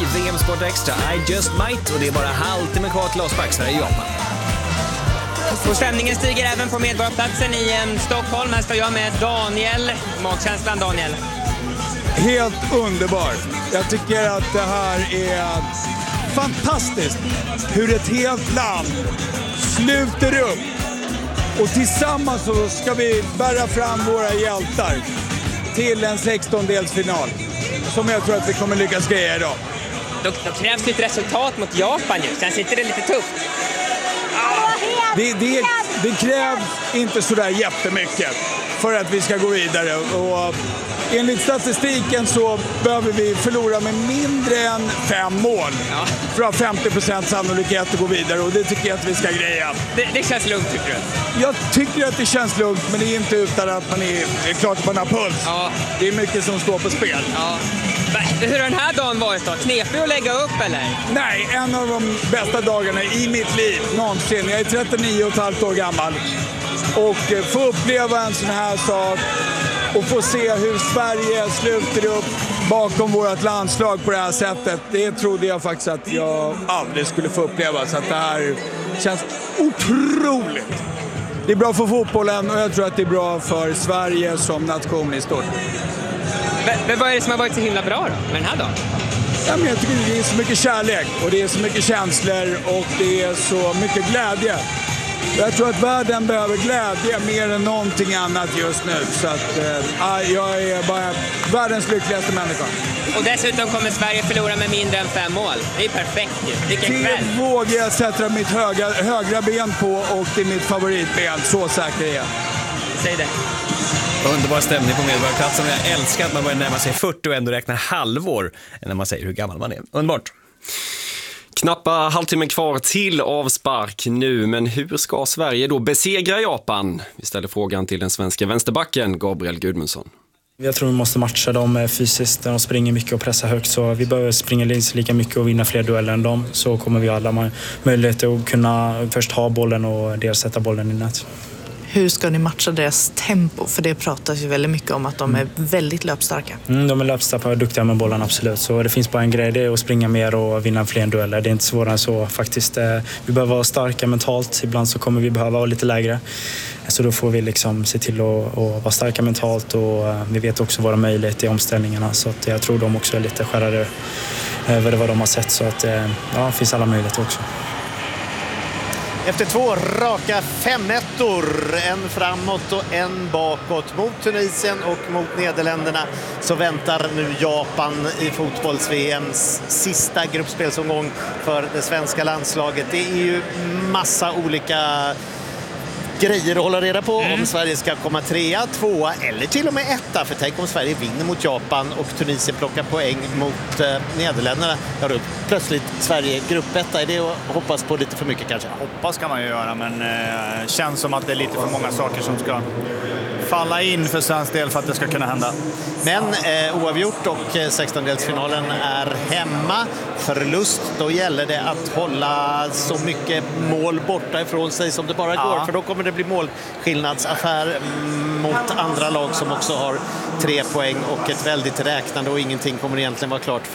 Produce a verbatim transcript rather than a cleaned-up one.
V M Sport Extra, I Just Might, och det är bara halvtimme kvar till avspark här i Japan. Och stämningen stiger även på Medborgarplatsen i en Stockholm. Här står jag med Daniel. Magkänslan, Daniel? Helt underbar. Jag tycker att det här är fantastiskt. Hur ett helt land sluter upp. Och tillsammans så ska vi bära fram våra hjältar till en sextondelsfinal. Som jag tror att vi kommer lyckas greja idag. Då, då krävs lite resultat mot Japan ju. Känns inte det lite tufft? Det, det, det krävs inte sådär jättemycket för att vi ska gå vidare. Och enligt statistiken så behöver vi förlora med mindre än fem mål Ja. för att ha femtio procent sannolikhet att gå vidare. Och det tycker jag att vi ska greja. Det, det känns lugnt, tycker du? Jag tycker att det känns lugnt, men det är inte utan att man är, det är klart att man har puls. Ja. Det är mycket som står på spel. Ja. Hur har den här dagen varit då? Knepig att lägga upp, eller? Nej, en av de bästa dagarna i mitt liv någonsin. Jag är trettionio och ett halvt år gammal. Och få uppleva en sån här sak och få se hur Sverige sluter upp bakom vårt landslag på det här sättet. Det trodde jag faktiskt att jag aldrig skulle få uppleva. Så att det här känns otroligt. Det är bra för fotbollen och jag tror att det är bra för Sverige som nation i stort. Men vad är det som har varit så himla bra då, med den här dagen? Ja, men jag tycker det är så mycket kärlek och det är så mycket känslor och det är så mycket glädje. Jag tror att världen behöver glädje mer än någonting annat just nu. Så att äh, jag är bara världens lyckligaste människa. Och dessutom kommer Sverige förlora med mindre än fem mål. Det är perfekt ju. Vilken kväll. Det vågar jag sätta mitt höga, högra ben på och det är mitt favoritben. Så säker är jag. Säg det. Underbar stämning på Medborgarplatsen. Jag älskar att man börjar närma sig fyrtio och ändå räknar halvår när man säger hur gammal man är. Underbart. Knappa halvtimmen kvar till avspark nu, men hur ska Sverige då besegra Japan? Vi ställer frågan till den svenska vänsterbacken Gabriel Gudmundsson. Jag tror vi måste matcha dem fysiskt. De springer mycket och pressar högt, så vi behöver springa lika mycket och vinna fler dueller än dem. Så kommer vi alla ha möjlighet att kunna först ha bollen och dels sätta bollen i nät. Hur ska ni matcha deras tempo? För det pratas ju väldigt mycket om att de är väldigt löpstarka. Mm, de är löpstarka och duktiga med bollen, absolut. Så det finns bara en grej, det är att springa mer och vinna fler dueller. Det är inte svårare än så faktiskt. Vi behöver vara starka mentalt. Ibland så kommer vi behöva vara lite lägre. Så då får vi liksom se till att, att vara starka mentalt och vi vet också våra möjligheter i omställningarna. Så att jag tror de också är lite skärrade över vad de har sett. Så att ja, det finns alla möjligheter också. Efter två raka femettor, en framåt och en bakåt mot Tunisien och mot Nederländerna, så väntar nu Japan i fotbolls-V M:s sista gruppspelsomgång för det svenska landslaget. Det är ju massa olika grejer att hålla reda på mm. om Sverige ska komma trea, tvåa eller till och med etta. För tänk om Sverige vinner mot Japan och Tunisien plockar poäng mot eh, Nederländerna. Ja, då plötsligt Sverige gruppetta. Är det att hoppas på lite för mycket kanske? Hoppas kan man ju göra, men eh, känns som att det är lite för många saker som ska falla in för svensk del för att det ska kunna hända. Men eh, oavgjort och eh, sextondelsfinalen är hemma. Förlust, då gäller det att hålla så mycket mål borta ifrån sig som det bara ja. går. För då kommer det bli målskillnadsaffär mot andra lag som också har tre poäng och ett väldigt räknande och ingenting kommer egentligen vara klart för